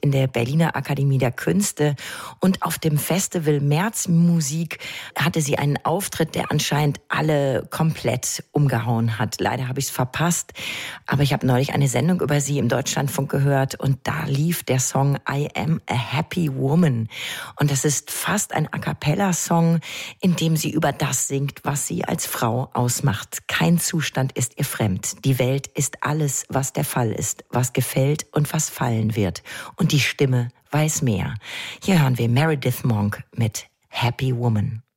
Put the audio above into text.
in der Berliner Akademie der Künste. Und auf dem Festival Märzmusik hatte sie einen Auftritt, der anscheinend alle komplett umgehauen hat. Leider habe ich es verpasst, aber ich habe neulich eine Sendung über sie im Deutschlandfunk gehört und da lief der Song I Am a Happy Woman. Und das ist fast ein A-cappella-Song, in dem sie über das singt, was sie als Frau ausmacht. Kein Zustand ist ihr fremd. Die Welt ist alles, was der Fall ist, was gefällt und was fallen wird. Und die Stimme weiß mehr. Hier hören wir Meredith Monk mit Happy Woman.